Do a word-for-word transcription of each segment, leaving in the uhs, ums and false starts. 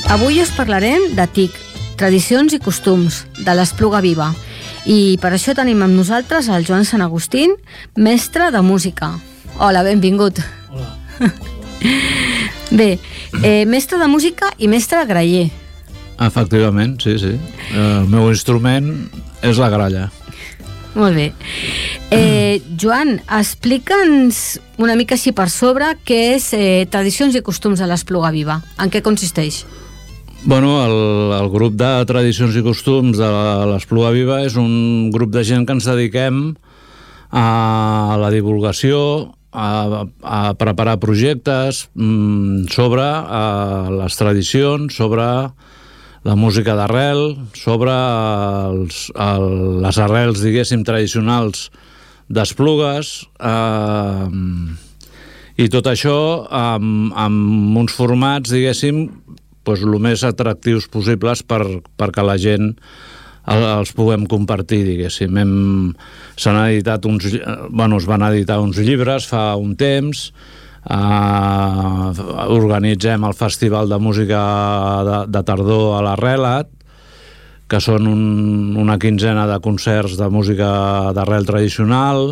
Avui us parlarem de T I C, tradicions i costums, de l'Espluga Viva. I per això tenim amb nosaltres el Joan Sant Agustín, mestre de música. Hola, benvingut. Hola. Bé, eh, mestre de música i mestre de graller. Efectivament, sí, sí. El meu instrument és la gralla. Molt bé. Eh, Joan, explica'ns una mica així per sobre què és eh, tradicions i costums de l'Espluga Viva. En què consisteix? Bueno, el, el grup de tradicions i costums de l'Espluga Viva és un grup de gent que ens dediquem a la divulgació, a, a preparar projectes mm, sobre a les tradicions, sobre la música d'arrel, sobre els, el, les arrels, diguéssim, tradicionals d'Esplugues, eh, i tot això amb, amb uns formats, diguéssim, doncs, el més atractius possibles per, perquè la gent els puguem compartir, diguéssim. Hem, s'han editat uns, bueno, es van editar uns llibres fa un temps, eh, organitzem el Festival de Música de, de Tardor a l'Arrelat, que són un, una quinzena de concerts de música d'arrel tradicional.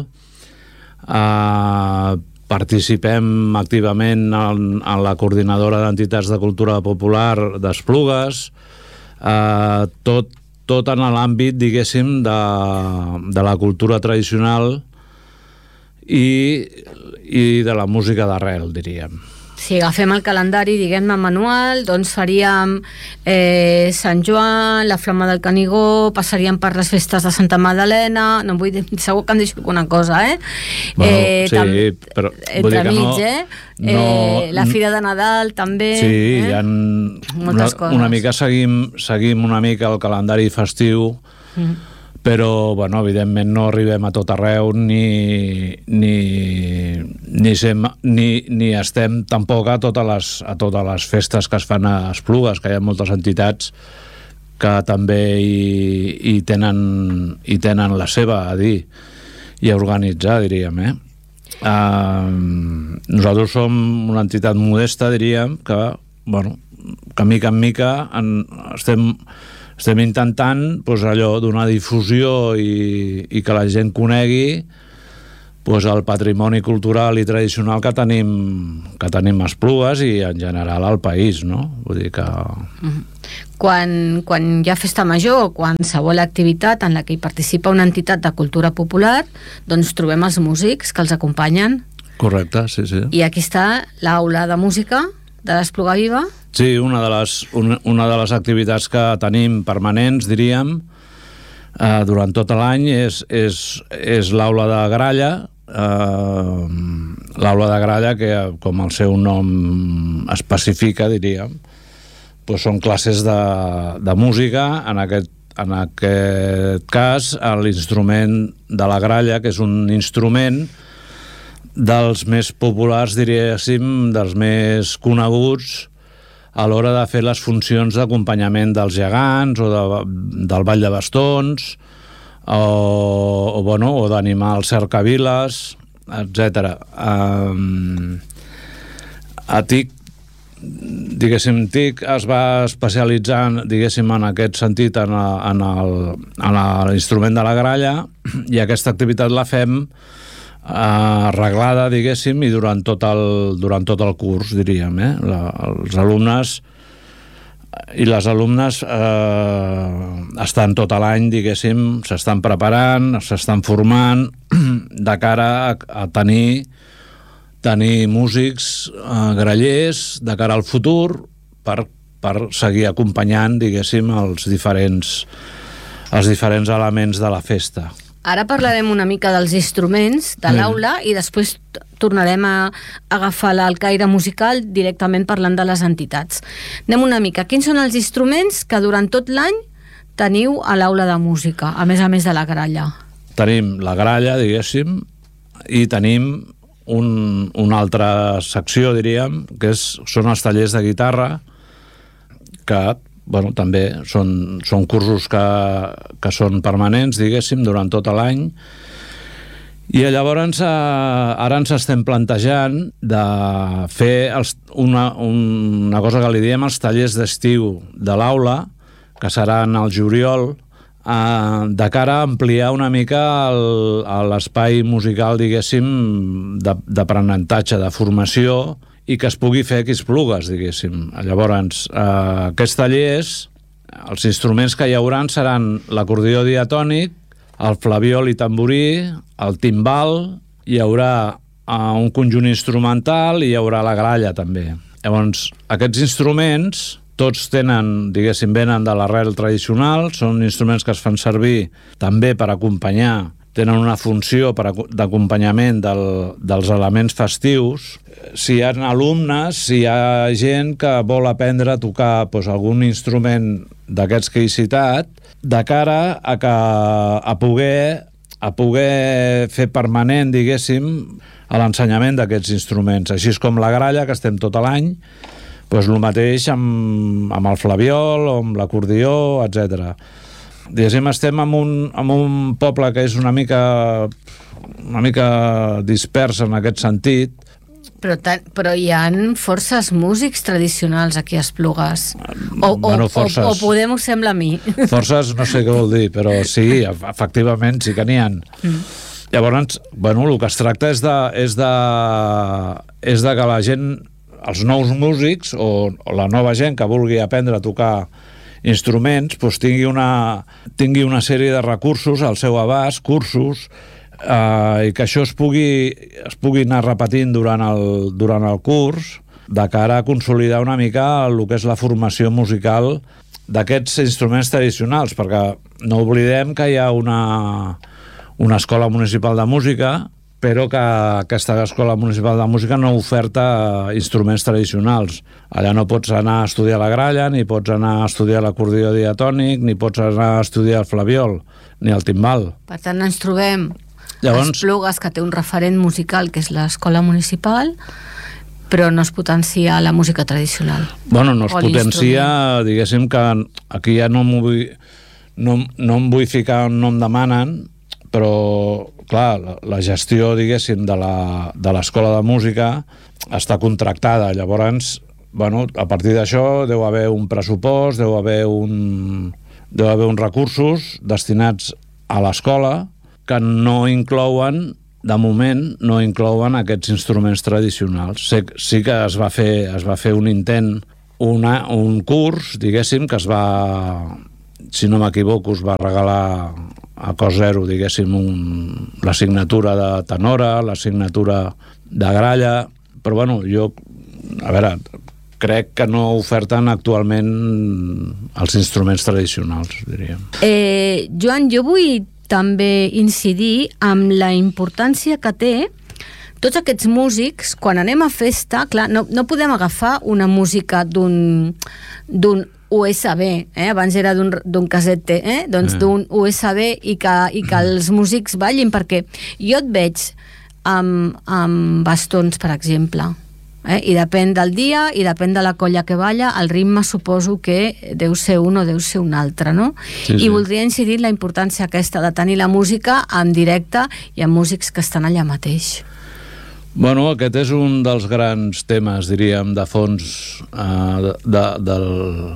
Eh, Participem activament en, en la coordinadora d'entitats de cultura popular d'Esplugues, eh, tot, tot en l'àmbit, diguéssim, de, de la cultura tradicional i, i de la música d'arrel, diríem. Si agafem el calendari, diguem-ne, manual, doncs faríem eh, Sant Joan, la Flama del Canigó, passaríem per les festes de Santa Magdalena, no vull dir, segur que em deixo alguna cosa, eh? Bueno, eh sí, tam, però vull entre dir que mig, no, eh? no... Eh, la Fira de Nadal, també. Sí, eh? hi ha moltes una, coses. una mica seguim, seguim una mica el calendari festiu, mm. però, bueno, evidentment no arribem a tot arreu ni, ni, ni, sem, ni, ni estem tampoc a totes, les, a totes les festes que es fan a Esplugues, que hi ha moltes entitats que també hi, hi, tenen, hi tenen la seva a dir i a organitzar, diríem, eh? Uh, nosaltres som una entitat modesta, diríem, que, bueno, que mica en mica en, estem... Estem intentant doncs, allò donar difusió i, i que la gent conegui doncs, el patrimoni cultural i tradicional que tenim, que tenim a Esplugues i en general al país, no? Vull dir que... Quan, quan hi ha festa major o qualsevol activitat en la que hi participa una entitat de cultura popular, doncs trobem els músics que els acompanyen. Correcte, sí, sí. I aquí està l'aula de música de l'Espluga Viva. Sí, una de les, una, una de les activitats que tenim permanents, diríem, eh, durant tot l'any és, és, és l'aula de gralla, eh, l'aula de gralla que, com el seu nom especifica, diríem, doncs són classes de, de música, en aquest, en aquest cas l'instrument de la gralla, que és un instrument dels més populars, diríem, dels més coneguts a l'hora de fer les funcions d'acompanyament dels gegants o de, del ball de bastons o, o, bueno, o d'animar els cercaviles, etcètera. Um, a T I C, diguéssim, T I C es va especialitzar, diguéssim, en aquest sentit en, a, en, el, en l'instrument de la gralla, i aquesta activitat la fem arreglada, diguéssim, i durant tot el, durant tot el curs, diríem, eh? La, els alumnes i les alumnes eh, estan tot l'any, diguéssim, s'estan preparant, s'estan formant de cara a, a tenir tenir músics eh, grallers de cara al futur per, per seguir acompanyant, diguéssim, els diferents els diferents elements de la festa. Ara parlarem una mica dels instruments de l'aula i després tornarem a agafar el caire musical directament parlant de les entitats. Anem una mica. Quins són els instruments que durant tot l'any teniu a l'aula de música, a més a més de la gralla? Tenim la gralla, diguéssim, i tenim un, una altra secció, diríem, que és, són els tallers de guitarra, que bueno, també són, són cursos que, que són permanents, diguéssim, durant tot l'any, I llavors eh, ara ens estem plantejant de fer els, una, una cosa que li diem els tallers d'estiu de l'aula, que seran al juliol, eh, de cara a ampliar una mica l'espai musical, diguéssim, d'aprenentatge, de formació, i que es pugui fer aquí esplugues, diguéssim. Llavors, eh, aquests tallers, els instruments que hi haurà seran l'acordió diatònic, el flabiol i tamborí, el timbal, hi haurà eh, un conjunt instrumental i hi haurà la gralla, també. Llavors, aquests instruments, tots tenen, diguéssim, venen de l'arrel tradicional, són instruments que es fan servir també per acompanyar, tenen una funció d'acompanyament del, dels elements festius. Si hi ha alumnes, si hi ha gent que vol aprendre a tocar doncs, algun instrument d'aquests que he citat, de cara a, que, a, poder, a poder fer permanent, diguéssim, a l'ensenyament d'aquests instruments. Així és com la gralla, que estem tot l'any, doncs el mateix amb, amb el flabiol o amb l'acordió, etcètera. Diguéssim, estem en un, en un poble que és una mica, una mica dispers en aquest sentit. Però, tan, però hi ha forces músics tradicionals aquí a Esplugues. O, bueno, o, forces, o, o Podem ho sembla a mi. Forces no sé què vol dir, però sí, efectivament sí que n'hi ha. Mm. Llavors, bueno, el que es tracta és de, és de, és de que la gent, els nous músics o, o la nova gent que vulgui aprendre a tocar instruments, doncs tingui una, tingui una sèrie de recursos al seu abast, cursos, eh, i que això es pugui, es pugui anar repetint durant el, durant el curs, de cara a consolidar una mica el que és la formació musical d'aquests instruments tradicionals, perquè no oblidem que hi ha una, una escola municipal de música, però que aquesta escola municipal de música no oferta instruments tradicionals. Allà no pots anar a estudiar la gralla, ni pots anar a estudiar l'acordió diatònic, ni pots anar a estudiar el flabiol, ni el timbal. Per tant, ens trobem Llavors, a Esplugues, que té un referent musical, que és l'escola municipal, però no es potencia la música tradicional. Bueno, no es potencia, diguéssim que aquí ja no m'ho vull, no, no em vull ficar on no em demanen, però clar, la, la gestió, diguéssim, de l'escola de, de música està contractada. Llavors, bueno, a partir d'això deu haver un pressupost, deu haver un, deu haver uns recursos destinats a l'escola que no inclouen, de moment, no inclouen aquests instruments tradicionals. Sí, sí que es va fer, es va fer un intent, una, un curs, diguéssim, que es va, si no m'equivoco, es va regalar a cost zero, diguéssim, un, l'assignatura de tenora, l'assignatura de gralla, però bueno, jo, a veure, crec que no oferten actualment els instruments tradicionals, diríem. Eh, Joan, jo vull també incidir amb la importància que té tots aquests músics, quan anem a festa, clar, no, no podem agafar una música d'un d'un U S B, eh? Abans era d'un casete, eh? Doncs mm. d'un U S B i que, i que els músics ballin, perquè jo et veig amb, amb bastons, per exemple, eh? I depèn del dia i depèn de la colla que balla, el ritme suposo que deu ser un o deu ser un altre, no? Sí, I sí. Voldria incidir en la importància aquesta de tenir la música en directe i amb músics que estan allà mateix. Bueno, aquest és un dels grans temes, diríem, de fons eh, de, de, del,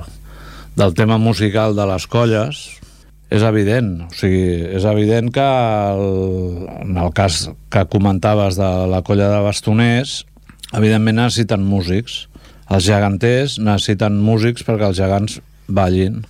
del tema musical de les colles. És evident, o sigui, és evident que el, en el cas que comentaves de la colla de bastoners, evidentment necessiten músics. Els geganters necessiten músics perquè els gegants ballin.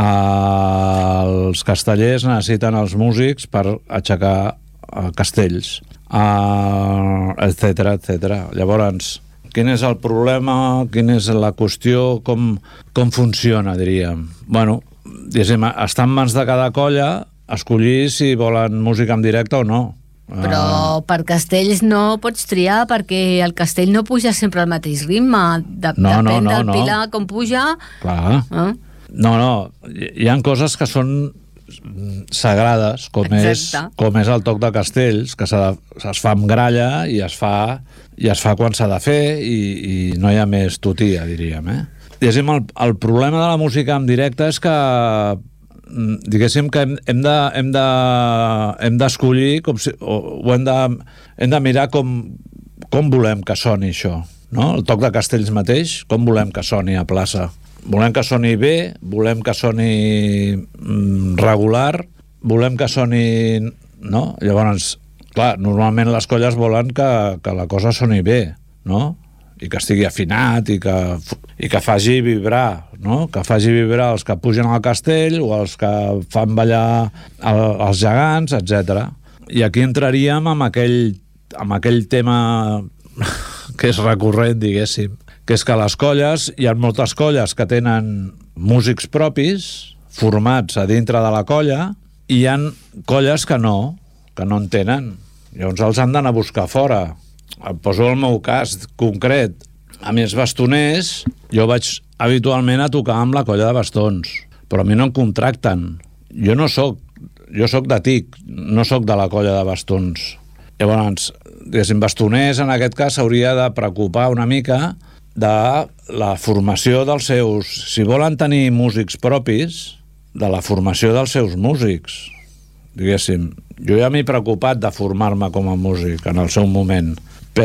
Els castellers necessiten els músics per aixecar castells, etcètera, etcètera. Llavors, quin és el problema, quina és la qüestió, com, com funciona, diríem? Bueno, diguéssim, està en mans de cada colla escollir si volen música en directe o no. Però uh... per castells no pots triar, perquè el castell no puja sempre al mateix ritme. De, no, no, depèn no, del no. pilar com puja. Clar. Uh? No, no, hi ha coses que són sagrades, com és, com és el toc de castells, que de, es fa amb gralla i es fa, i es fa quan s'ha de fer i, i no hi ha més tutia, diríem, eh? Diguéssim, el, el problema de la música en directe és que diguéssim que hem, hem de hem de hem d'escollir com si, o, o hem de hem de mirar com, com volem que soni això, no? El Toc de Castells mateix, com volem que soni a plaça? Volem que soni bé, volem que soni mm, regular, volem que soni, no? Llavors, clar, normalment les colles volen que, que la cosa soni bé, no? I que estigui afinat i que, i que faci vibrar, no? Que faci vibrar els que pugen al castell o els que fan ballar el, els gegants, etcètera. I aquí entraríem amb aquell, amb aquell tema que és recurrent, diguéssim, que és que a les colles, hi ha moltes colles que tenen músics propis, formats a dintre de la colla, i hi ha colles que no, que no en tenen. Llavors els han d'anar a buscar fora. Em poso el meu cas concret. A mi els bastoners, jo vaig habitualment a tocar amb la colla de bastons, però a mi no em contracten. Jo no soc, jo soc de T I C, no soc de la colla de bastons. Llavors, diguéssim, bastoners, en aquest cas, s'hauria de preocupar una mica de la formació dels seus... Si volen tenir músics propis, de la formació dels seus músics. Diguéssim, jo ja m'he preocupat de formar-me com a músic en el seu moment,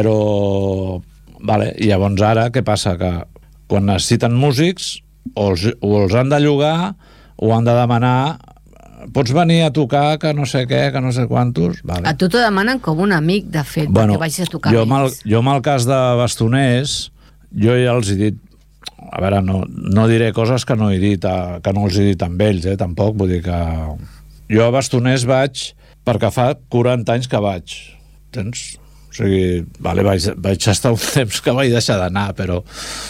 però vale, i llavors ara què passa? Que quan necessiten músics o els, o els han de llogar o han de demanar pots venir a tocar que no sé què, que no sé quantos, vale. A tu t'ho demanen com un amic, de fet, bueno, perquè vagis a tocar jo amb ells. Jo amb el cas de bastoners, jo ja els he dit, a veure, no, no diré coses que no he dit, a, que no els he dit amb ells, eh, tampoc, vull dir que jo a bastoners vaig perquè fa quaranta anys que vaig, tens? O sigui, vale, vaig, vaig estar un temps que vaig deixar d'anar, però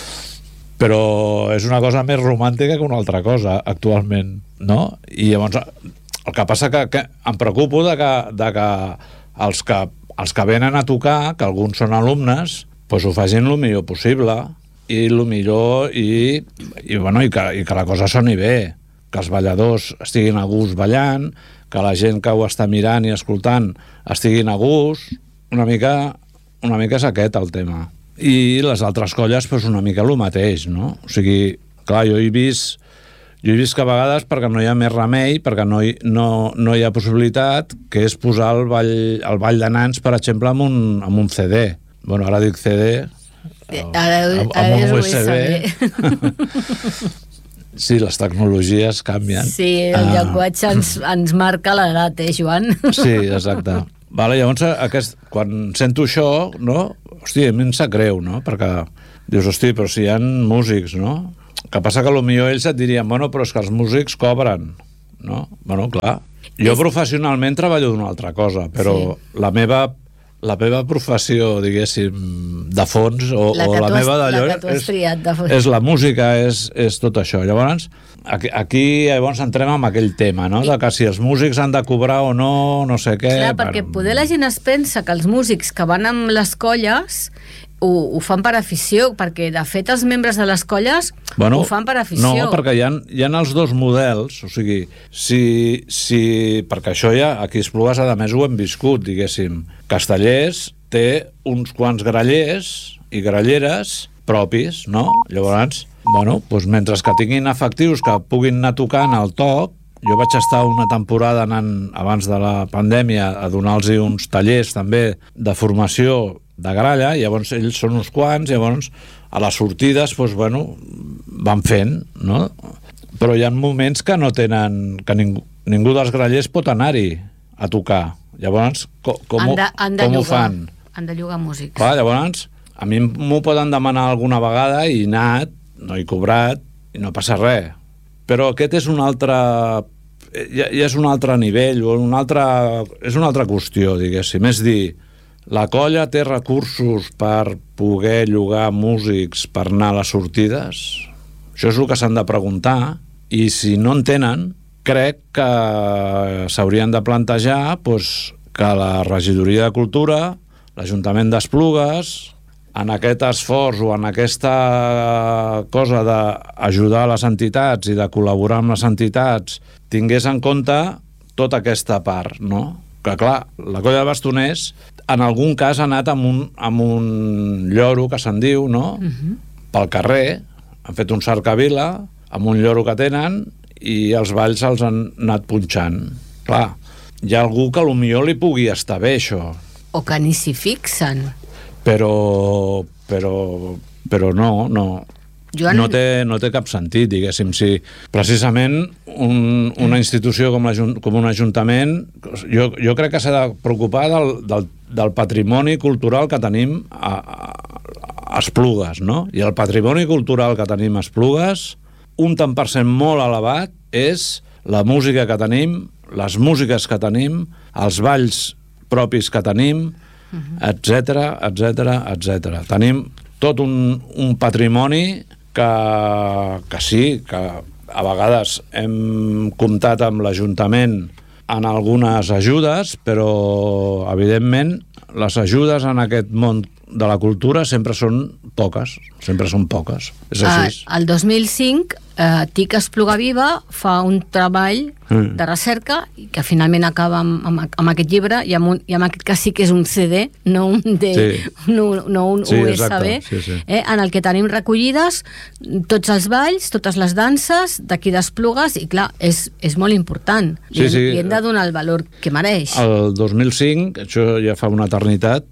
però és una cosa més romàntica que una altra cosa, actualment, no? I llavors, el que passa que, que em preocupo de que, de que, els que els que venen a tocar, que alguns són alumnes, pues ho facin el millor possible, i el millor, i, i, bueno, i, que, i que la cosa soni bé, que els balladors estiguin a gust ballant, que la gent que ho està mirant i escoltant estiguin a gust. Una mica, una mica és aquest el tema. I les altres colles, doncs una mica el mateix, no? O sigui, clar, jo he vist, jo he vist que a vegades, perquè no hi ha més remei, perquè no hi, no, no hi ha possibilitat, que és posar el ball, el ball de nans, per exemple, amb un, amb un C D. Bueno, ara dic C D, ara, amb, ara amb un U U S B. Sí, les tecnologies canvien. Sí, el ah. llenguatge ens, ens marca l'edat, eh, Joan? Sí, exacte. Vale, llavors, aquest, quan sento això, no? Hosti, a mi em sap greu, no? Perquè dius, hosti, però si hi ha músics, no? Que passa que potser ells et dirien, bueno, però és que els músics cobren, no? Bueno, clar. Jo professionalment treballo d'una altra cosa, però sí. la meva la meva professió, diguéssim, de fons, o la, o la meva d'allò, és, és la música, és, és tot això. Llavors, aquí, aquí llavors entrem en aquell tema, no? De que si els músics han de cobrar o no, no sé què... Clar, perquè per... poder la gent es pensa que els músics que van amb les colles ho, ho fan per afició, perquè de fet els membres de les colles bueno, ho fan per afició. No, perquè hi ha, hi ha els dos models, o sigui, si, si, perquè això ja, aquí a Esplugues, a més ho hem viscut, diguéssim. Castellers té uns quants grallers i gralleres propis, no? Llavors, bueno, doncs mentre que tinguin efectius que puguin anar tocant al toc, jo vaig estar una temporada anant, abans de la pandèmia, a donar-los uns tallers també de formació de gralla, i llavors ells són uns quants, llavors a les sortides, doncs, bueno, van fent, no? Però hi ha moments que no tenen, que ningú, ningú dels grallers pot anar-hi a tocar. Llavors, com, com, han de, han de com llogar, ho fan? Han de llogar músics. Clar, llavors, a mi m'ho poden demanar alguna vegada i he anat, no he cobrat, i no passa res. Però aquest és un altre... Ja, ja és un altre nivell, o un altre, és una altra qüestió, diguéssim. És dir, la colla té recursos per poder llogar músics per anar a les sortides? Això és el que s'han de preguntar, i si no en tenen, crec que s'haurien de plantejar doncs, que la Regidoria de Cultura, l'Ajuntament d'Esplugues, en aquest esforç o en aquesta cosa d'ajudar les entitats i de col·laborar amb les entitats, tingués en compte tota aquesta part, no? Que clar, la colla de bastoners en algun cas ha anat amb un, amb un lloro que se'n diu, no? Uh-huh. Pel carrer, han fet un cercavila amb un lloro que tenen i els balls els han anat punxant. Clar, hi ha algú que potser li pugui estar bé, això. O que ni s'hi fixen. Però, però, però no, no. Joan... No té, no té cap sentit, diguéssim, si precisament un, una institució com, com un ajuntament, jo, jo crec que s'ha de preocupar del, del, del patrimoni cultural que tenim a, a, a Esplugues, no? I el patrimoni cultural que tenim a Esplugues, un tant per cent molt elevat, és la música que tenim, les músiques que tenim, els balls propis que tenim, etcètera, etcètera, etcètera. Tenim tot un, un patrimoni que, que sí, que a vegades hem comptat amb l'Ajuntament en algunes ajudes, però evidentment les ajudes en aquest món de la cultura sempre són poques, sempre són poques, és així. Uh, el dos mil cinc, uh, TIC Espluga Viva fa un treball mm. de recerca que finalment acaba amb, amb, amb aquest llibre i amb, un, i amb aquest que sí que és un C D, no un, D, sí. no, no un sí, U S B, sí, sí. Eh, en el que tenim recollides tots els balls, totes les danses d'aquí d'Esplugues, i clar, és, és molt important. Sí, li, sí. li hem de donar el valor que mereix. El dos mil cinc, això ja fa una eternitat,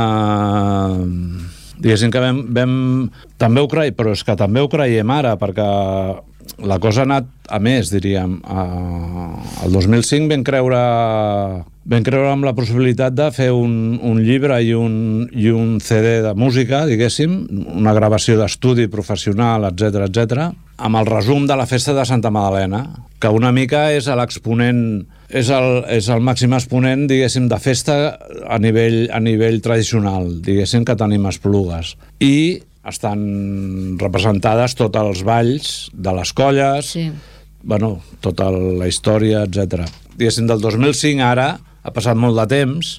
Uh, diguéssim que vam, vam també ho creiem, però és que també ho creiem ara, perquè la cosa ha anat a més, diríem. Uh, el dos mil cinc vam creure vam creure amb la possibilitat de fer un, un llibre i un, i un C D de música, diguéssim, una gravació d'estudi professional, etcètera, etcètera, amb el resum de la festa de Santa Magdalena, que una mica és l'exponent és el, és el màxim exponent, diguéssim, de festa a nivell, a nivell tradicional, diguéssim, que tenim a Esplugues. I estan representades tots els balls de les colles, sí. bueno, tota la història, etcètera. Diguéssim, del dos mil cinc ara ha passat molt de temps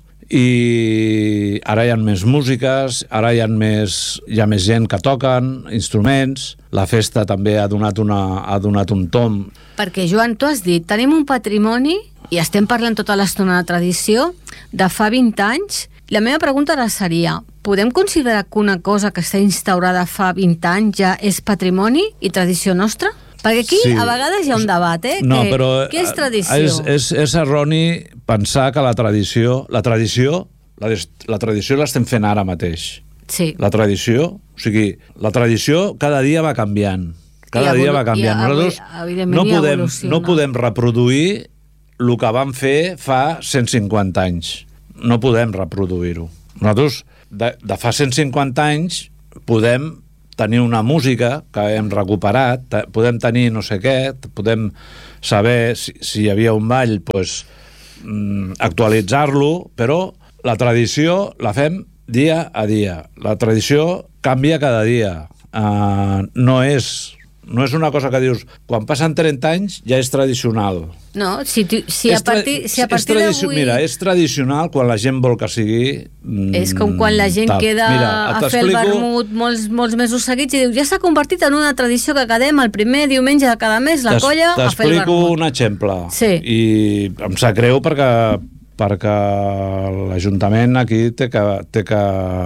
i ara hi ha més músiques, ara hi ha més, hi ha més gent que toquen instruments, la festa també ha donat, una, ha donat un tom. Perquè, Joan, tu has dit, tenim un patrimoni i estem parlant tota l'estona de tradició de fa vint anys. La meva pregunta ara seria, podem considerar que una cosa que està instaurada fa vint anys ja és patrimoni i tradició nostra? Perquè aquí sí. A vegades hi ha un debat, eh? No, que, però què és tradició? És, és, és erroni pensar que la tradició, la tradició, la, la tradició l'estem fent ara mateix. Sí. La tradició, o sigui, la tradició cada dia va canviant. Cada dia va canviant. Nosaltres no podem, no podem reproduir el que vam fer fa cent cinquanta anys. No podem reproduir-ho. Nosaltres, de, de fa cent cinquanta anys, podem tenir una música que hem recuperat, podem tenir no sé què, podem saber si, si hi havia un ball, pues, mm, actualitzar-lo, però la tradició la fem dia a dia. La tradició canvia cada dia. Uh, no és... No és una cosa que dius, quan passen trenta anys ja és tradicional. No, si, tu, si, a partir, si a partir d'avui... Mira, és tradicional quan la gent vol que sigui... Mm, és com quan la gent tal. queda Mira, a fer el vermut molts, molts mesos seguits i diu, ja s'ha convertit en una tradició que quedem el primer diumenge de cada mes, la colla, a fer el vermut. T'explico un exemple. Sí. I em sap greu perquè, perquè l'Ajuntament aquí té que, té que...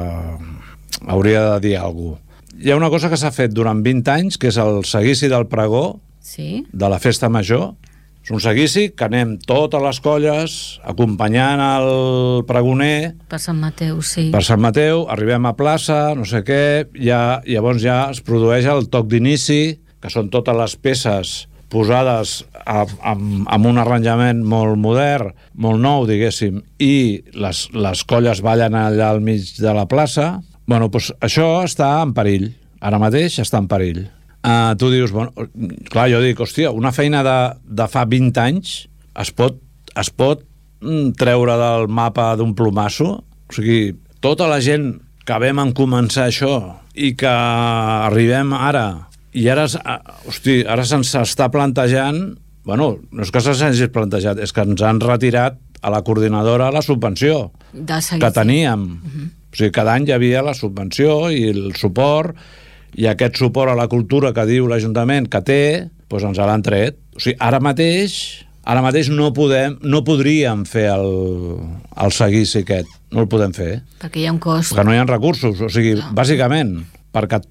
hauria de dir alguna cosa. Hi ha una cosa que s'ha fet durant vint anys, que és el seguici del pregó, sí. de la festa major. És un seguici que anem totes les colles acompanyant el pregoner per Sant Mateu, sí. Per Sant Mateu, arribem a plaça, no sé què, ja, llavors ja es produeix el toc d'inici, que són totes les peces posades a, amb, amb un arranjament molt modern, molt nou, diguéssim, i les, les colles ballen allà al mig de la plaça. Bueno, doncs això està en perill. Ara mateix està en perill. Uh, tu dius, bueno, clar, jo dic, hòstia, una feina de, de fa vint anys es pot, es pot treure del mapa d'un plomasso? O sigui, tota la gent que vam en començar això i que arribem ara, i ara, hosti, ara se'ns està plantejant, bueno, no és que s'hagi plantejat, és que ens han retirat a la coordinadora la subvenció que teníem. Uh-huh. O sigui, cada any hi havia la subvenció i el suport, i aquest suport a la cultura que diu l'Ajuntament que té, doncs ens l'han tret. O sigui, ara mateix, ara mateix no podem, no podríem fer el, el seguici aquest, no el podem fer. Perquè hi ha un cost. Perquè no hi ha recursos, o sigui, clar. Bàsicament, perquè tot,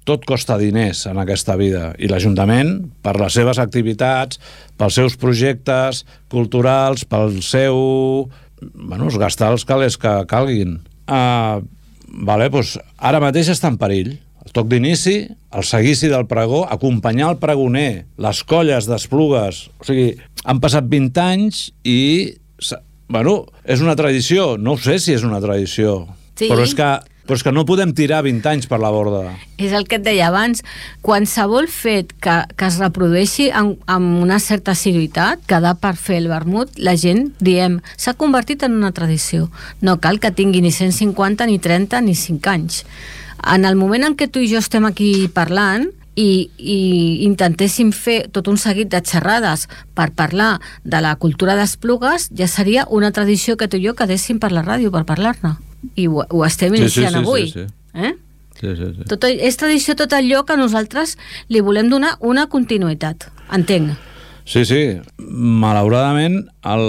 tot costa diners en aquesta vida, i l'Ajuntament, per les seves activitats, pels seus projectes culturals, pel seu... bueno, gastar els calés que calguin. Uh, vale, doncs ara mateix està en perill. El toc d'inici, el seguici del pregó, acompanyar el pregoner, les colles d'Esplugues... O sigui, han passat vint anys i... Bueno, és una tradició. No sé si és una tradició. Sí. Però és que... Però és que no podem tirar vint anys per la borda. És el que et deia abans. Qualsevol fet que, que es reprodueixi amb, amb una certa assiduïtat, quedar per fer el vermut, la gent, diem, s'ha convertit en una tradició. No cal que tingui ni cent cinquanta, ni trenta, ni cinc anys. En el moment en què tu i jo estem aquí parlant i, i intentéssim fer tot un seguit de xerrades per parlar de la cultura d'Esplugues, ja seria una tradició que tu i jo quedéssim per la ràdio per parlar-ne. I ho, ho estem iniciant sí, sí, sí, avui. Sí, sí. Eh? Sí, sí, sí. Tot, és tradició tot allò que nosaltres li volem donar una continuïtat. Entenc. Sí, sí. Malauradament, el,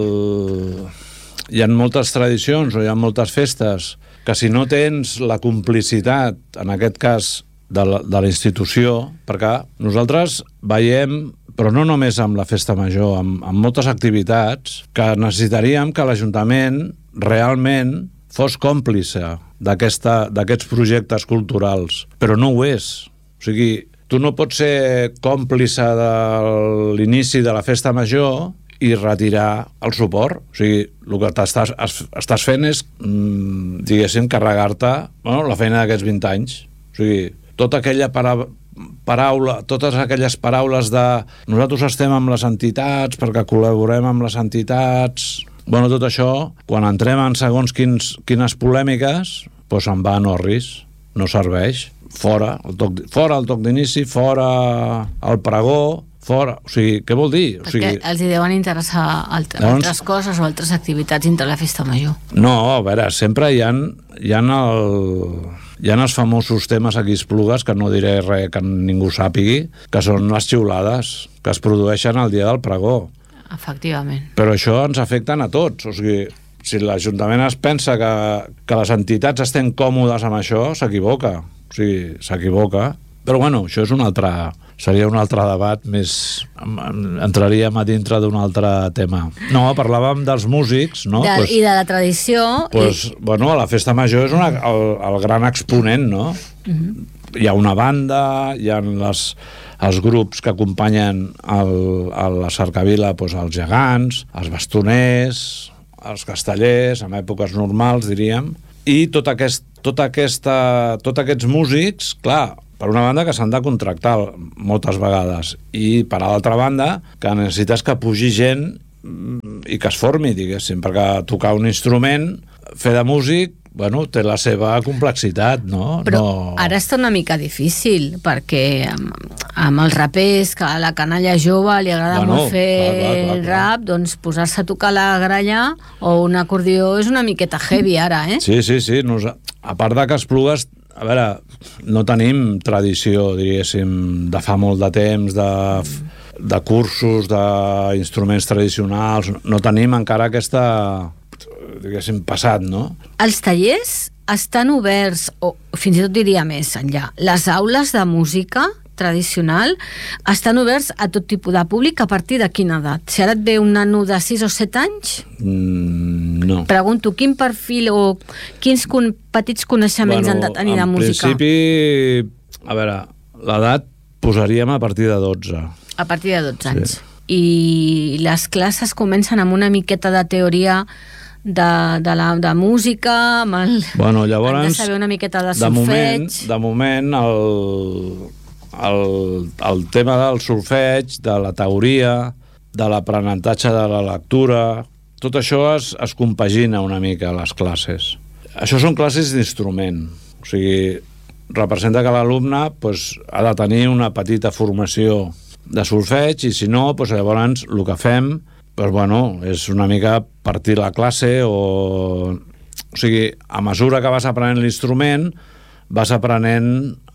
el... hi ha moltes tradicions o hi ha moltes festes que si no tens la complicitat, en aquest cas, de la, de la institució, perquè nosaltres veiem, però no només amb la festa major, amb, amb moltes activitats, que necessitaríem que l'Ajuntament realment fos còmplice d'aquests projectes culturals, però no ho és. O sigui, tu no pots ser còmplice de l'inici de la festa major i retirar el suport. O sigui, el que t'estàs, estàs fent és, mmm, diguéssim, carregar-te, bueno, la feina d'aquests vint anys. O sigui, tota aquella para, paraula, totes aquelles paraules de nosaltres estem amb les entitats perquè col·laborem amb les entitats... Bueno, tot això, quan entrem en segons quins, quines polèmiques, doncs se'n va a Norris, no serveix. Fora el toc, fora el toc d'inici, fora el pregó, fora... O sigui, què vol dir? O sigui, perquè els hi deuen interessar altres, llavors, altres coses o altres activitats dintre la festa major. No, a veure, sempre hi ha, hi ha, el, hi ha els famosos temes aquí a Esplugues, que no diré res que ningú sàpigui, que són les xiulades, que es produeixen el dia del pregó. Efectivament. Però això ens afecta a tots. O sigui, si l'Ajuntament es pensa que, que les entitats estan còmodes amb això, s'equivoca. O sigui, s'equivoca. Però bueno, això és un altre... seria un altre debat més... entraríem a dintre d'un altre tema. No, parlàvem dels músics, no? De, pues, I de la tradició... Pues, i... bueno, la festa major és una, el, el gran exponent, no? Uh-huh. Hi ha una banda, hi ha les... els grups que acompanyen el, a la cercavila, doncs els gegants, els bastoners, els castellers, en èpoques normals, diríem, i tot aquest, tot aquesta, tots aquests músics, clar, per una banda que s'han de contractar moltes vegades, i per l'altra banda que necessites que pugi gent i que es formi, diguéssim, perquè tocar un instrument, fer de músic, bueno, té la seva complexitat, no? Però no... ara està una mica difícil, perquè amb, amb els rapers, que a la canalla jove li agrada bueno, molt fer clar, clar, clar, clar. rap, doncs posar-se a tocar la gralla o un acordió és una miqueta heavy ara, eh? Sí, sí, sí. Nos... A part de que Esplugues, a veure, no tenim tradició, diguéssim, de fa molt de temps, de... de cursos, d'instruments tradicionals, no tenim encara aquesta... diguéssim, passat, no? Els tallers estan oberts, o fins i tot diria més enllà, les aules de música tradicional estan oberts a tot tipus de públic a partir de quina edat? Si ara et ve un nano de sis o set anys? Mm, no. Pregunto, quin perfil o quins con petits coneixements bueno, han de tenir de música? En principi, a veure, l'edat posaríem a partir de dotze. A partir de dotze anys. Sí. I les classes comencen amb una miqueta de teoria de, de, la, de música, amb el... Bueno, llavors, han de saber una miqueta de solfeig. solfeig. De moment, de moment el, el, el tema del solfeig, de la teoria, de l'aprenentatge de la lectura, tot això es, es compagina una mica a les classes. Això són classes d'instrument, o sigui, representa que l'alumne pues, ha de tenir una petita formació de solfeig i si no, pues, llavors el que fem pues, bueno, és una mica partir la classe o... O sigui, a mesura que vas aprenent l'instrument vas aprenent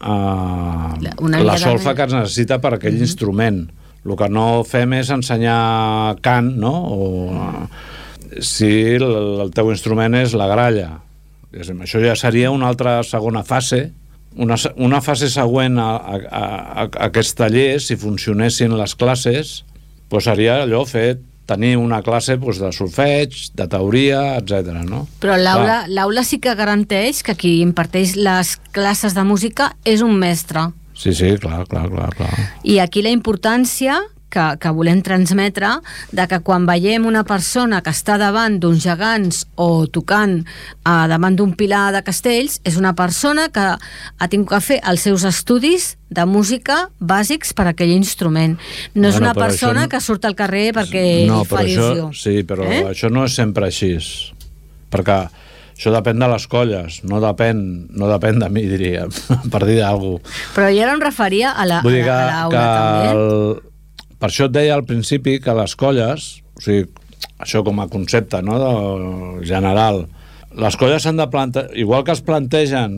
eh, la solfa que es necessita per aquell mm-hmm. instrument. El que no fem és ensenyar cant, no? O, si el, el teu instrument és la gralla. Això ja seria una altra segona fase una, una fase següent a, a, a, a aquests tallers, si funcionessin les classes, doncs seria allò fer tenir una classe doncs, de solfeig, de teoria, etcètera. No? Però l'aula l'aula sí que garanteix que qui imparteix les classes de música és un mestre. Sí, sí, clar, clar, clar, clar. I aquí la importància que, que volem transmetre de que quan veiem una persona que està davant d'uns gegants o tocant eh, davant d'un pilar de castells, és una persona que ha tingut que fer els seus estudis de música bàsics per a aquell instrument. No és bueno, una persona no... que surt al carrer perquè no, fa però il·lusió. Això, sí, però eh? això no és sempre així. Perquè això depèn de les colles, no depèn, no depèn de mi, diria, per dir d'algú. Però jo ara em referia a la, Vull dir a la, a l'aula també. El... Per això et deia al principi que les colles, o sigui, això com a concepte, no?, de general, les colles s'han de plantejar, igual que es plantegen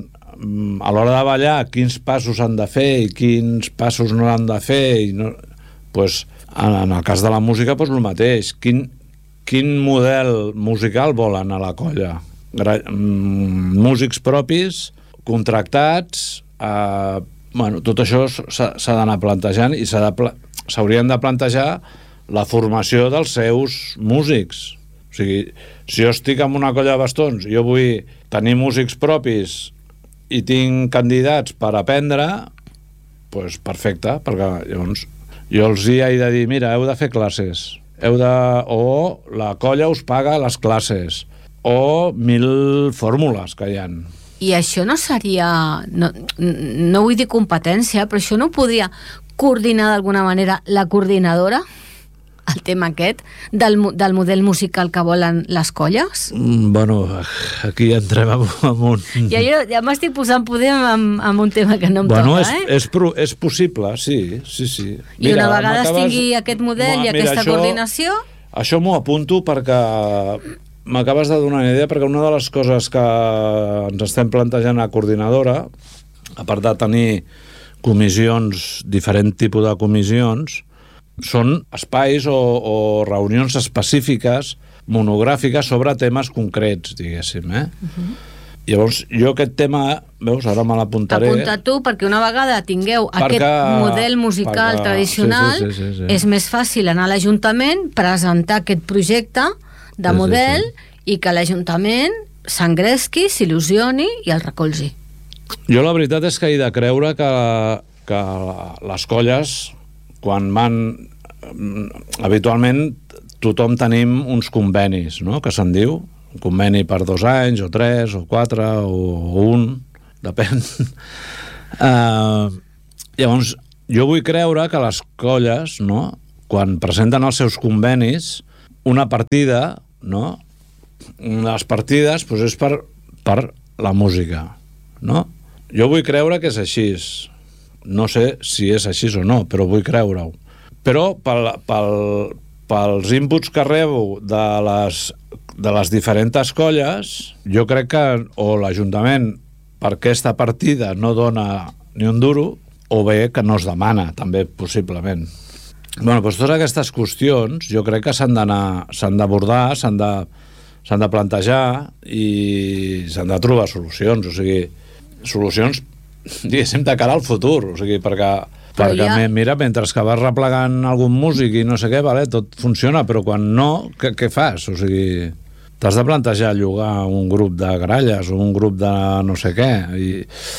a l'hora de ballar quins passos han de fer i quins passos no han de fer, i no, pues, en, en el cas de la música, pues, el mateix. Quin, quin model musical volen a la colla? Gra músics propis, contractats, eh, bueno, tot això s'ha d'anar plantejant i s'haurien de plantejar la formació dels seus músics. O sigui, si jo estic en una colla de bastons, jo vull tenir músics propis i tinc candidats per aprendre, doncs perfecte, perquè llavors jo els hi he de dir, mira, heu de fer classes, heu de... o la colla us paga les classes, o mil fórmules que hi ha. I això no seria... No, no vull dir competència, però això no podria coordinar d'alguna manera la coordinadora, el tema aquest, del, del model musical que volen les colles? Mm, bueno, aquí entrem en un... Ja, jo, ja m'estic posant poder en, en un tema que no em bueno, toca, és, eh? És, pro, és possible, sí, sí, sí. I mira, una vegada es tingui aquest model i aquesta això, coordinació... Això m'ho apunto perquè m'acabes de donar una idea, perquè una de les coses que ens estem plantejant a coordinadora, a part de tenir comissions, diferent tipus de comissions, són espais o, o reunions específiques, monogràfiques, sobre temes concrets, diguéssim, eh? Uh-huh. Llavors, jo aquest tema, veus, ara me l'apuntaré... Apunta tu, perquè una vegada tingueu perquè, aquest model musical perquè, tradicional, sí, sí, sí, sí, sí. és més fàcil anar a l'Ajuntament, presentar aquest projecte de sí, model, sí, sí. i que l'Ajuntament s'engresqui, s'il·lusioni i el recolzi. Jo la veritat és que he de creure que, que les colles, quan van... Habitualment tothom tenim uns convenis, no?, que se'n diu, un conveni per dos anys, o tres, o quatre, o, o un, depèn. Uh, llavors, jo vull creure que les colles, no?, quan presenten els seus convenis, una partida, no?, les partides doncs és per, per la música, no? Jo vull creure que és així. No sé si és així o no, però vull creure-ho. Però pel, pel, pels inputs que rebo de les, de les diferents colles, jo crec que o l'Ajuntament per aquesta partida no dona ni un duro, o bé que no es demana, també, possiblement. Bueno, doncs totes aquestes qüestions jo crec que s'han d'anar, s'han d'abordar, s'han de, s'han de plantejar i s'han de trobar solucions, o sigui, solucions, diguéssim, de cara al futur, o sigui, perquè, perquè ja... mira, mentre que vas replegant algun músic i no sé què, vale, tot funciona, però quan no, què, què fas? O sigui, t'has de plantejar llogar un grup de gralles o un grup de no sé què, i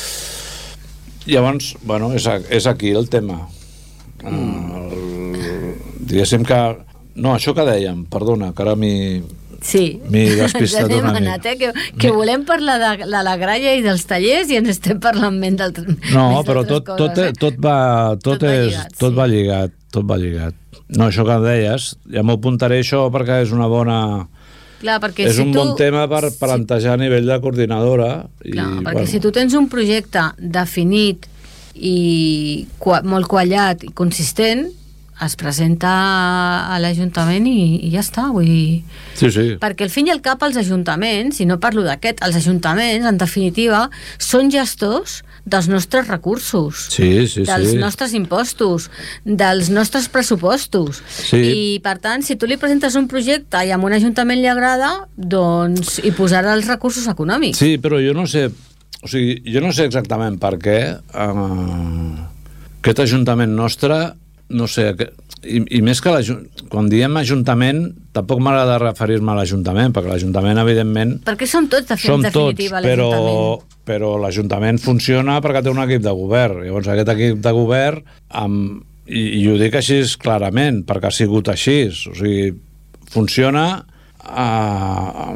llavors, bueno, és, és aquí el tema. Mm. El, diguéssim que... No, això que dèiem, perdona, que ara m'hi... Sí, m'hi despistat una mica. Eh? Que, que volem parlar de, de la gralla i dels tallers i ens estem parlant més d'altres coses. No, però tot, coses, tot, eh? tot, va, tot, tot, és, va lligat, tot sí. va lligat, tot va lligat. No, això que deies, ja m'ho apuntaré això perquè és una bona... Clar, perquè és si un tu, bon tema per plantejar a nivell de coordinadora. I, clar, perquè bueno. si tu tens un projecte definit i qua, molt quallat i consistent, es presenta a l'Ajuntament i, i ja està, vull dir... Sí, sí. Perquè al fin i al cap els ajuntaments, i no parlo d'aquest, els ajuntaments, en definitiva, són gestors dels nostres recursos, sí, sí, dels sí. nostres impostos, dels nostres pressupostos. Sí. I, per tant, si tu li presentes un projecte i a un ajuntament li agrada, doncs hi posarà els recursos econòmics. Sí, però jo no sé... O sigui, jo no sé exactament per què uh, aquest Ajuntament nostre, no sé, que, i, i més que quan diem Ajuntament, tampoc m'agrada referir-me a l'Ajuntament, perquè l'Ajuntament, evidentment... Perquè som tots, de fet, en definitiva, tots, però, l'Ajuntament. Però l'Ajuntament funciona perquè té un equip de govern. Llavors, aquest equip de govern, amb, i, i ho dic així clarament, perquè ha sigut així, o sigui, funciona uh,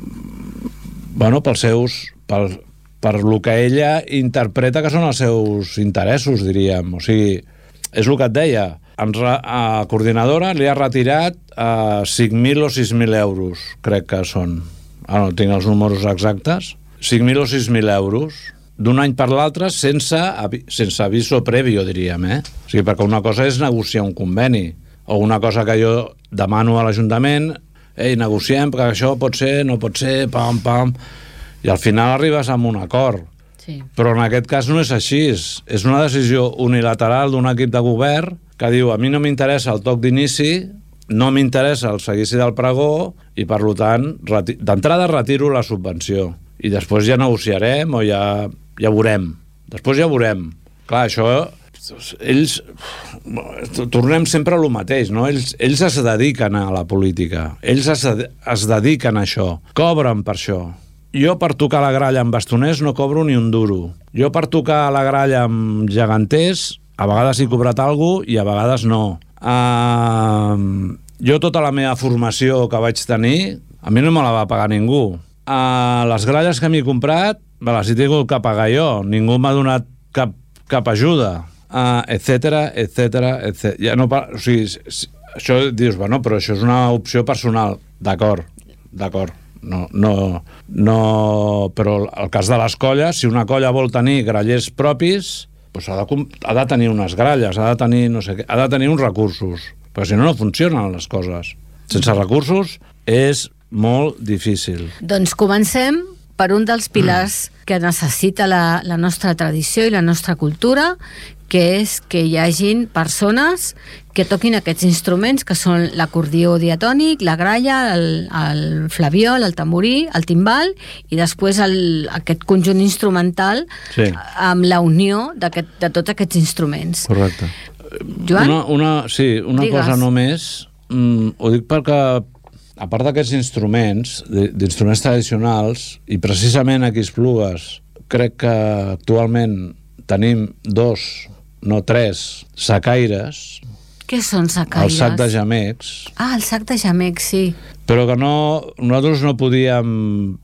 bueno, pels seus... Pel, per lo que ella interpreta que són els seus interessos, diríem. O sigui, és el que et deia. Ens, a coordinadora li ha retirat uh, cinc mil o sis mil euros, crec que són. Ara no tinc els números exactes. cinc mil o sis mil euros d'un any per l'altre sense, sense aviso previ, diríem, eh? O sigui, perquè una cosa és negociar un conveni, o una cosa que jo demano a l'Ajuntament, ei, negociem, perquè això pot ser, no pot ser, pam, pam... I al final arribes amb un acord. Sí. Però en aquest cas no és així. És una decisió unilateral d'un equip de govern que diu, a mi no m'interessa el toc d'inici, no m'interessa el seguici del pregó i, per tant, d'entrada retiro la subvenció. I després ja negociarem o ja, ja veurem. Després ja veurem. Clar, això... Ells... Tornem sempre a lo mateix, no? Ells, ells es dediquen a la política. Ells es, es dediquen a això. Cobren per això. Jo per tocar la gralla amb bastoners no cobro ni un duro. Jo per tocar la gralla amb geganters a vegades he cobrat alguna cosa i a vegades no. Uh, jo tota la meva formació que vaig tenir, a mi no me la va pagar ningú. Uh, les gralles que m'he comprat me les he tingut que pagar jo. Ningú m'ha donat cap, cap ajuda, uh, etcètera, etcètera, etcètera. Ja no, o sigui, això dius, bueno, però això és una opció personal. D'acord, d'acord. No, no, no, però el cas de les colles, si una colla vol tenir grallers propis, doncs ha, de, ha de tenir unes gralles, ha de tenir, no sé què, ha de tenir uns recursos, perquè si no, no funcionen les coses. Sense recursos és molt difícil. Doncs comencem per un dels pilars mm. que necessita la, la nostra tradició i la nostra cultura, que és que hi hagin persones que toquin aquests instruments, que són l'acordió diatònic, la gralla, el, el flabiol, el tamborí, el timbal, i després el, aquest conjunt instrumental, sí, amb la unió de tots aquests instruments. Correcte. Joan? Una, una, sí, una Digues. cosa només, mm, ho dic perquè, a part d'aquests instruments, d'instruments tradicionals, i precisament aquí a Esplugues, crec que actualment tenim dos, no tres, sacaires. Què són sacaires? El sac de gemecs. Ah, el sac de gemecs, sí. Però que no, nosaltres no podíem...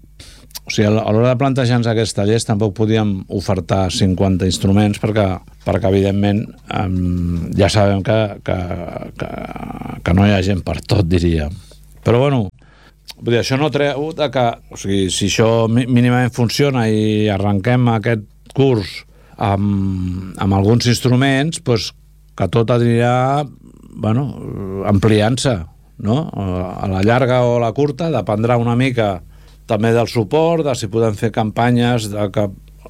O sigui, a l'hora de plantejar-nos aquests tallers tampoc podíem ofertar cinquanta instruments perquè, perquè evidentment, um, ja sabem que, que, que, que no hi ha gent per tot, diria. Però, bueno, vull dir, això no treu de que... O sigui, si això mínimament funciona i arrenquem aquest curs amb, amb alguns instruments, doncs que tot anirà, bueno, ampliant-se, no? A la llarga o a la curta dependrà una mica també del suport, de si podem fer campanyes, de que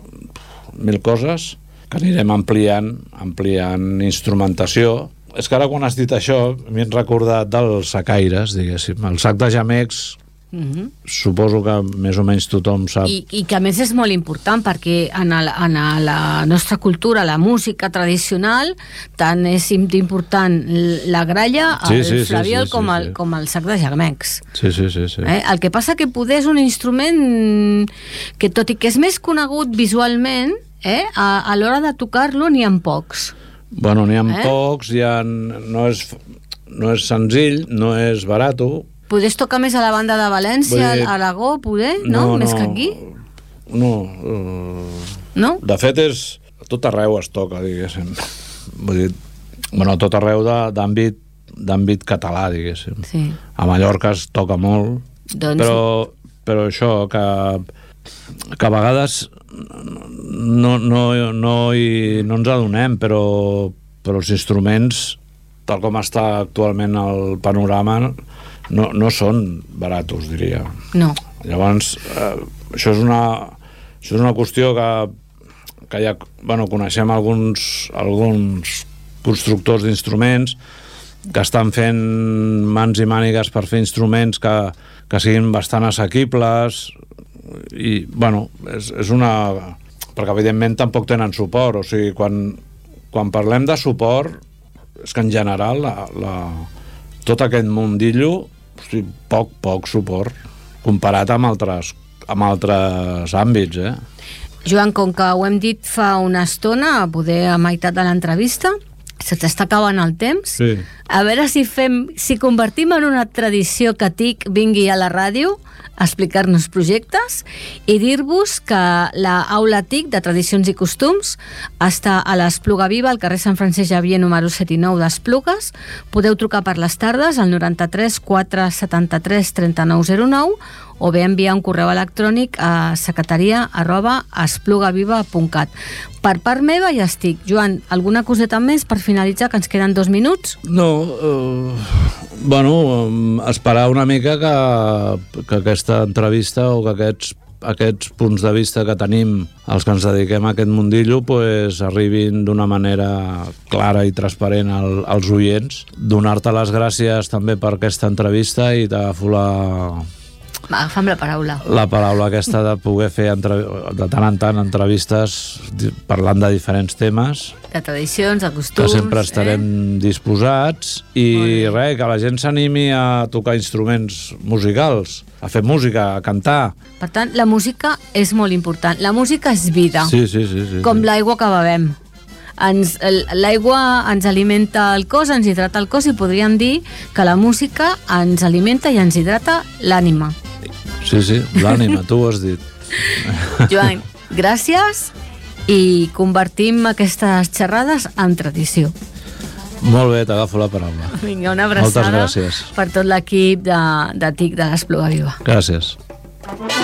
mil coses, que anirem ampliant, ampliant instrumentació. És que ara quan has dit això m'he recordat dels sacaires, diguéssim, el sac de gemecs. Mm-hmm. Suposo que més o menys tothom sap. I, i que a més és molt important perquè en, el, en la nostra cultura, la música tradicional, tant és important la gralla, el sí, sí, flabiol, sí, sí, com, el, sí. com el sac de gemecs. Sí, sí, sí, sí. Eh? El que passa que poder és un instrument que, tot i que és més conegut visualment, eh, a, a l'hora de tocar-lo n'hi ha pocs. Bueno, n'hi ha eh? pocs, ha, no, és, no és senzill, no és barato. Podés tocar més a la banda de València, dir, a Aragó, poder, no? no? Més no, que aquí? No. Uh, no? De fet, és, a tot arreu es toca, diguéssim. Vull dir, bueno, a tot arreu d'àmbit d'àmbit català, diguéssim. Sí. A Mallorca es toca molt, doncs... però, però això, que, que a vegades no, no, no, hi, no ens adonem, però, però els instruments, tal com està actualment el panorama, No, no són baratos, diria. No. Llavors, eh, això és una això és una qüestió que, que ja, bueno, coneixem alguns, alguns constructors d'instruments que estan fent mans i mànigues per fer instruments que, que siguin bastant assequibles, i, bueno, és, és una... perquè evidentment tampoc tenen suport, o sigui, quan, quan parlem de suport és que en general la, la, tot aquest mundillo, o sigui, poc, poc suport comparat amb altres, amb altres àmbits, eh? Joan, com que ho hem dit fa una estona, poder a meitat de l'entrevista, se t'està acabant el temps. Sí. A veure si fem, si convertim en una tradició que T I C vingui a la ràdio a explicar-nos projectes i dir-vos que la Aula T I C de Tradicions i Costums està a l'Espluga Viva, al carrer Sant Francesc Xavier número set i nou d'Esplugues. Podeu trucar per les tardes al noranta-tres quatre setanta-tres trenta-nou zero nou o bé enviar un correu electrònic a secretaria arroba esplugaviva punt cat. Per part meva ja estic. Joan, alguna coseta més per finalitzar, que ens queden dos minuts? No, eh, bueno, esperar una mica que, que aquesta entrevista o que aquests, aquests punts de vista que tenim els que ens dediquem a aquest mundillo pues, arribin d'una manera clara i transparent al, als oients. Donar-te les gràcies també per aquesta entrevista i t'agafo la... Agafa'm la paraula. La paraula aquesta de poder fer entre, de tant en tant entrevistes parlant de diferents temes. De tradicions, de costums... Que sempre estarem eh? disposats i res, que la gent s'animi a tocar instruments musicals, a fer música, a cantar. Per tant, la música és molt important. La música és vida. Sí, sí, sí. sí com sí. l'aigua que bevem. Ens, l'aigua ens alimenta el cos, ens hidrata el cos i podríem dir que la música ens alimenta i ens hidrata l'ànima. Sí, sí, l'ànima, tu ho has dit. Joan, gràcies i convertim aquestes xerrades en tradició. Molt bé, t'agafo la paraula. Vinga, una abraçada. Moltes gràcies. Per tot l'equip de, de T I C de l'Espluga Viva. Gràcies.